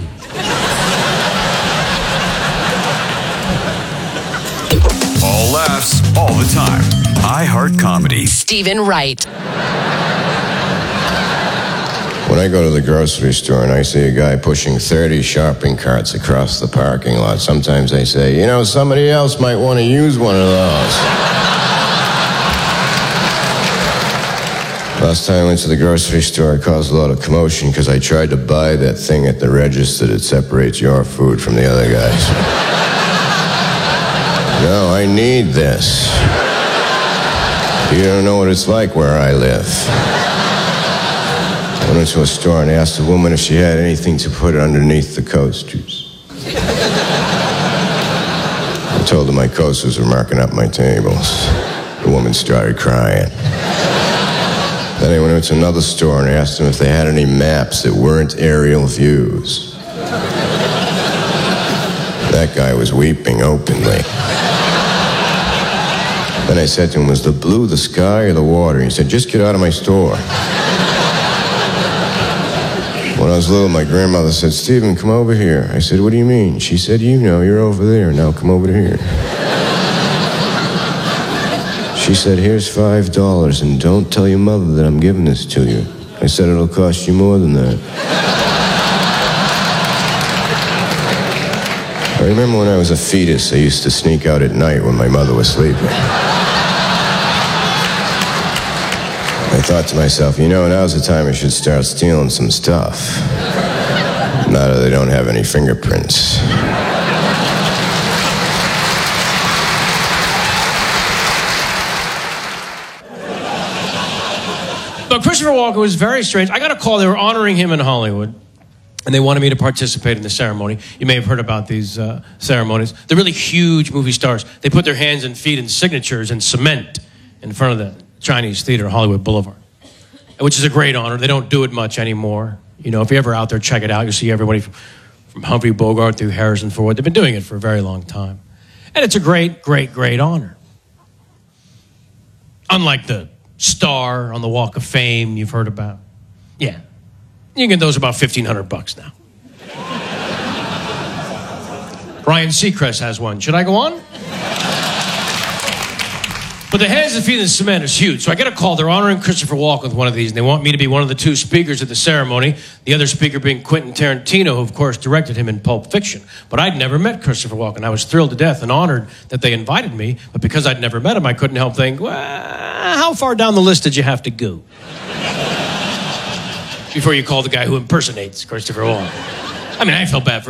All laughs, all the time. iHeart Comedy. Stephen Wright. When I go to the grocery store and I see a guy pushing thirty shopping carts across the parking lot, sometimes I say, you know, somebody else might want to use one of those. Last time I went to the grocery store, I caused a lot of commotion because I tried to buy that thing at the register that separates your food from the other guys. No, I need this. You don't know what it's like where I live. I went into a store and asked the woman if she had anything to put underneath the coasters. I told her my coasters were marking up my tables. The woman started crying. Then I went into another store and asked them if they had any maps that weren't aerial views. That guy was weeping openly. Then I said to him, was the blue the sky or the water? He said, just get out of my store. When I was little, my grandmother said, Stephen, come over here. I said, what do you mean? She said, you know, you're over there. Now come over here. She said, here's five dollars, and don't tell your mother that I'm giving this to you. I said, it'll cost you more than that. I remember when I was a fetus, I used to sneak out at night when my mother was sleeping. I thought to myself, you know, now's the time I should start stealing some stuff. Now that they don't have any fingerprints. But Christopher Walken was very strange. I got a call. They were honoring him in Hollywood. And they wanted me to participate in the ceremony. You may have heard about these uh, ceremonies. They're really huge movie stars. They put their hands and feet and signatures in cement in front of the Chinese Theater, Hollywood Boulevard, which is a great honor. They don't do it much anymore. You know, if you're ever out there, check it out. You'll see everybody from, from Humphrey Bogart through Harrison Ford. They've been doing it for a very long time. And it's a great, great, great honor. Unlike the star on the Walk of Fame you've heard about. Yeah. You can get those about fifteen hundred bucks now. Ryan Seacrest has one. Should I go on? But the Hands and Feet and Cement is huge. So I get a call. They're honoring Christopher Walken with one of these, and they want me to be one of the two speakers at the ceremony. The other speaker being Quentin Tarantino, who, of course, directed him in Pulp Fiction. But I'd never met Christopher Walken. I was thrilled to death and honored that they invited me. But because I'd never met him, I couldn't help think, well, how far down the list did you have to go before you call the guy who impersonates Christopher Walken? I mean, I felt bad for